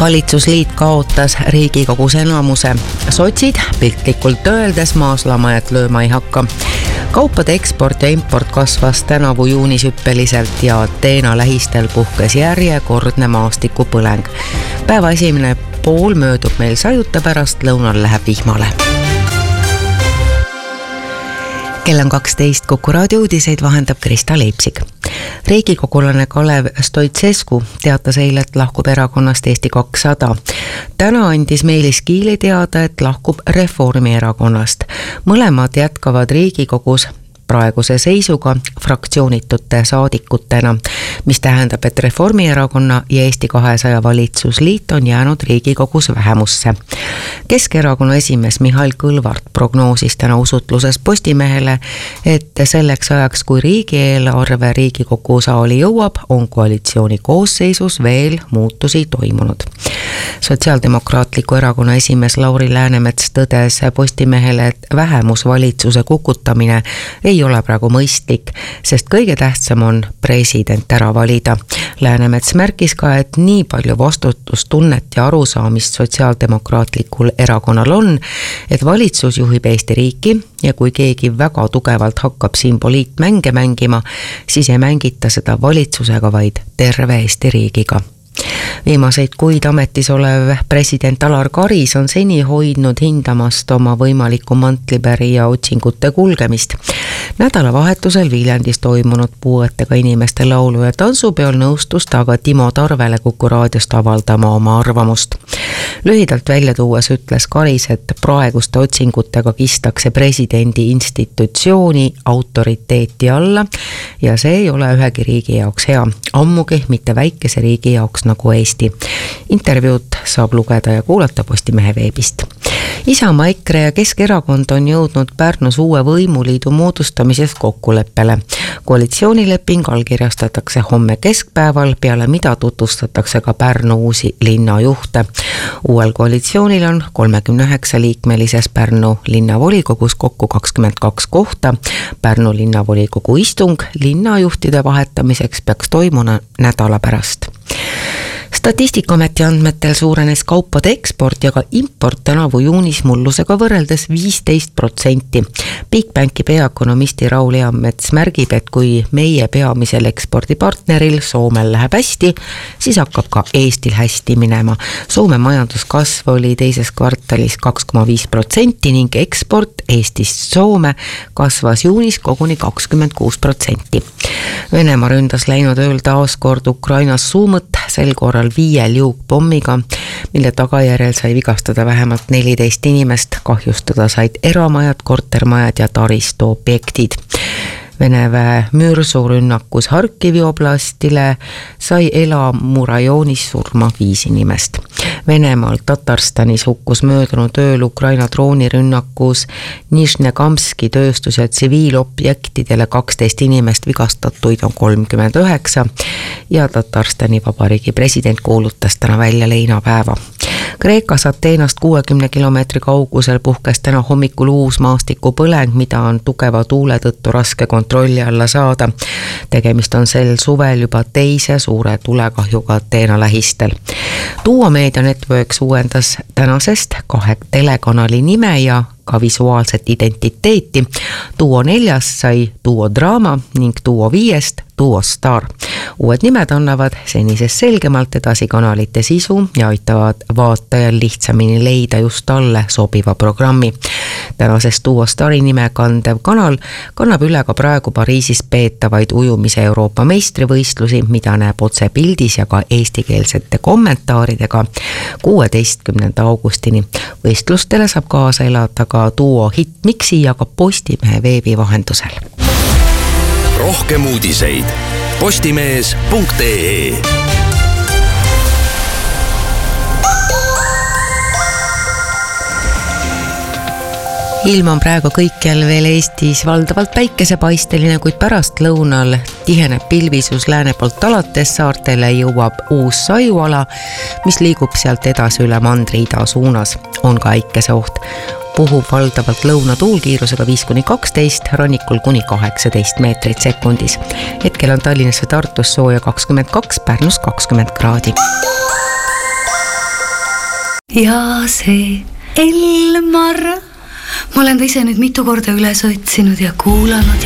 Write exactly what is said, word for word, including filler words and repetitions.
Valitsusliit kaotas Riigikogus enamuse. Sotsid piltlikult öeldes maaslamajat lööma ei hakka. Kaupade eksport ja import kasvas tänavu juunis hüppeliselt ja Ateena lähistel puhkes järjekordne maastikupõleng. Päeva esimene pool möödub meil sajuta, pärast lõunal läheb vihmale. Kell on kaksteist, Kuku raadio uudiseid vahendab Krista Leipsik. Riigikogulane Kalev Stoicescu teatas eile, et lahkub erakonnast Eesti kakssada. Täna andis Meelis Kiili teada, et lahkub Reformierakonnast. Mõlemad jätkavad Riigikogus praeguse seisuga fraktsioonitute saadikutena, mis tähendab, et Reformierakonna ja Eesti kahesaja valitsusliit on jäänud Riigikogus vähemusse. Keskerakonna esimees Mihhail Kõlvart prognoosis täna usutluses Postimehele, et selleks ajaks, kui riigieelarve Riigikogu saali jõuab, on koalitsiooni koosseisus veel muutusi toimunud. Sotsiaaldemokraatliku erakonna esimees Lauri Läänemets tõdes Postimehele, et vähemusvalitsuse kukutamine ei ole praegu mõistlik, sest kõige tähtsam on president ära valida. Läänemets märkis ka, et nii palju vastutustunnet ja arusaamist sotsiaaldemokraatlikul erakonnal on, et valitsus juhib Eesti riiki ja kui keegi väga tugevalt hakkab siin poliitmänge mängima, siis ei mängita seda valitsusega, vaid terve Eesti riigiga. Viimaseid kuid ametis olev president Alar Karis on seni hoidnud hindamast oma võimaliku mantlipärija otsingute kulgemist. Nädalavahetusel Viljandis toimunud puuetega inimeste laulu- ja tantsupeol nõustus ta aga Timo Tarvele Kuku raadiost avaldama oma arvamust. Lühidalt välja tuues ütles Karis, et praeguste otsingutega kistakse presidendi institutsiooni autoriteeti alla ja see ei ole ühegi riigi jaoks hea, ammugi mitte väikese riigi jaoks nagu Eesti. Intervjuud saab lugeda ja kuulata Postimehe veebist. Isamaa, EKRE ja Keskerakond on jõudnud Pärnus uue võimuliidu moodustamises kokkuleppele. Koalitsioonileping allkirjastatakse homme keskpäeval, peale mida tutvustatakse ka Pärnu uusi linnajuhte. Uuel koalitsioonil on kolmekümne üheksa liikmelises Pärnu linnavolikogus kokku kakskümmend kaks kohta. Pärnu linnavolikogu istung linnajuhtide vahetamiseks peaks toimuna nädala pärast. Statistikaameti andmetel suurenes kaupade eksport ja ka import tänavu juunis mullusega võrreldes viisteist protsenti. Bigbanki peaökonomisti Raul Eamets märgib, et kui meie peamisel ekspordipartneril Soomel läheb hästi, siis hakkab ka Eestil hästi minema. Soome majanduskasv oli teises kvartalis kaks koma viis protsenti ning eksport Eestist Soome kasvas juunis koguni kakskümmend kuus protsenti. Venemaa ründas läinud ööl taas kord Ukrainas Suumõt, sel korral viiel juukpommiga, mille tagajärjel sai vigastada vähemalt neliteist inimest, kahjustada said eramajad, kortermajad ja taristu objektid. Veneväe müürsurünnakus Harkivi oblastile sai Elamu rajoonis surma viis inimest. Venemaal Tatarstanis hukkus möödunud ööl Ukraina droonirünnakus Nižnekamski tööstus- ja tsiviilobjektidele kaksteist inimest, vigastatuid on kolmkümmend üheksa ja Tatarstani vabariigi president kuulutas täna välja leinapäeva. Kreekas Ateenast kuuekümne kilomeetri kaugusel puhkes täna hommikul uus maastikupõleng, mida on tugeva tuule tõttu raske kontrolli alla saada. Tegemist on sel suvel juba teise suure tulekahjuga Ateena lähistel. Duo Media Networks uuendas tänasest kahe telekanali nime ja ka visuaalset identiteeti. Duo neljas sai Duo Draama ning Duo viiest Duo Star. Uued nimed annavad senisest selgemalt edasi kanalite sisu ja aitavad vaatajal lihtsamini leida just talle sobiva programmi. Tänasest Duo Stari nime kandev kanal kannab üle ka praegu Pariisis peetavaid ujumise Euroopa meistrivõistlusi, mida näeb otse pildis ja ka eestikeelsete kommentaaridega kuueteistkümnenda augustini. Võistlustele saab kaasa elada ka Duo hitmiksi ja ka Postimehe veebi vahendusel. Rohkem uudiseid postimees punkt ee. Ilm on praegu kõikjal veel Eestis valdavalt päikesepaisteline, kuid pärast lõunal tiheneb pilvisus lääne poolt alates, saartele jõuab uus sajuala, mis liigub sealt edasi üle mandri ida suunas. On ka äikeseoht. Puhub valdavalt lõunatuul kiirusega viis kuni kaksteist, rannikul kuni kaheksateist meetrit sekundis. Hetkel on Tallinnas ja Tartus sooja kakskümmend kaks, Pärnus kakskümmend kraadi. ja see Elmar, ma olen ta ise nüüd mitu korda üles otsinud ja kuulanud